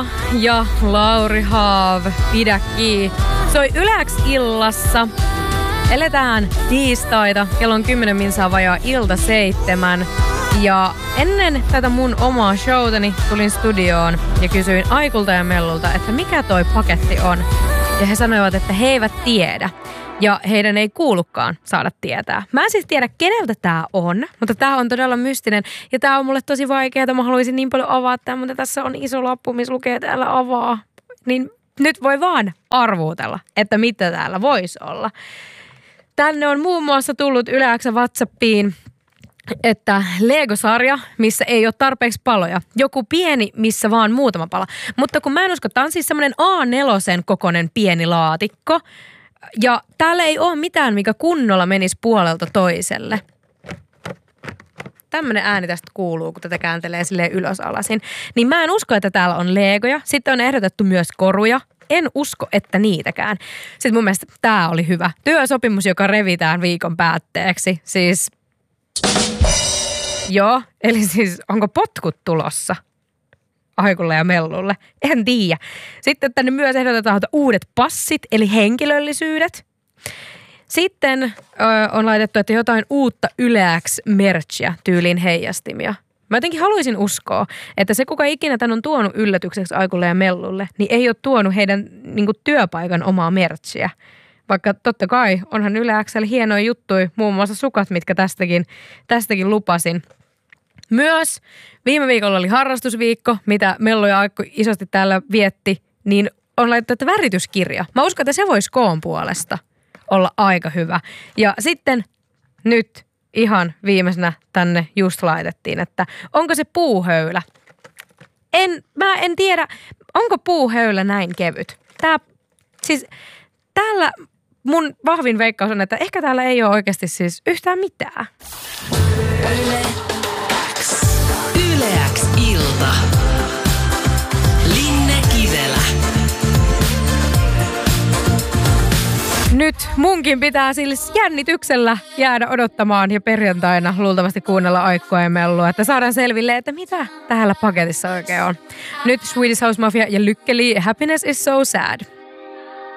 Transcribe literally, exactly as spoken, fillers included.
Ella ja Lauri Haav, pidä kiinni. Soi Yle X illassa. Eletään tiistaita, kello on kymmenen minsaa vajaa ilta seitsemän. Ja ennen tätä mun omaa showtani tulin studioon ja kysyin Aikulta ja Mellulta, että mikä toi paketti on. Ja he sanoivat, että he eivät tiedä. Ja heidän ei kuulukaan saada tietää. Mä en siis tiedä, keneltä tää on, mutta tää on todella mystinen. Ja tää on mulle tosi vaikeaa. Mä haluaisin niin paljon avaa tämän, mutta tässä on iso lappu, missä lukee täällä avaa. Niin nyt voi vaan arvuutella, että mitä täällä voisi olla. Tänne on muun muassa tullut Yle X:n WhatsAppiin, että Lego-sarja, missä ei ole tarpeeksi paloja. Joku pieni, missä vaan muutama pala. Mutta kun mä en usko, tää on siis semmoinen A neljä kokoinen pieni laatikko. Ja täällä ei ole mitään, mikä kunnolla menisi puolelta toiselle. Tämmönen ääni tästä kuuluu, kun tätä kääntelee silleen ylös alasin. Niin mä en usko, että täällä on legoja. Sitten on ehdotettu myös koruja. En usko, että niitäkään. Sitten mun mielestä tää oli hyvä. Työsopimus, joka revitään viikon päätteeksi. Siis, joo, eli siis onko potkut tulossa Aikulle ja Mellulle? En tiedä. Sitten tänne myös ehdotetaan uudet passit, eli henkilöllisyydet. Sitten ö, on laitettu, että jotain uutta Yle X-merchia, tyyliin heijastimia. Mä jotenkin haluaisin uskoa, että se kuka ikinä tän on tuonut yllätykseksi Aikulle ja Mellulle, niin ei ole tuonut heidän niin kuin, työpaikan omaa merchia. Vaikka totta kai onhan Yle X:llä hienoja juttuja, muun muassa sukat, mitkä tästäkin, tästäkin lupasin. Myös viime viikolla oli harrastusviikko, mitä Mellu ja Aikku isosti täällä vietti, niin on laitettu, että värityskirja. Mä uskon, että se voisi koon puolesta olla aika hyvä. Ja sitten nyt ihan viimeisenä tänne just laitettiin, että onko se puuhöylä? En, mä en tiedä, onko puuhöylä näin kevyt. Tää, siis täällä mun vahvin veikkaus on, että ehkä täällä ei ole oikeasti siis yhtään mitään. Yle X. Yle X ilta. Linne Kivelä. Nyt munkin pitää siis jännityksellä jäädä odottamaan ja perjantaina luultavasti kuunnella Aikkua ja Mellua, että saadaan selville, että mitä täällä paketissa oikein on. Nyt Swedish House Mafia ja Lykkeli, Happiness is so sad.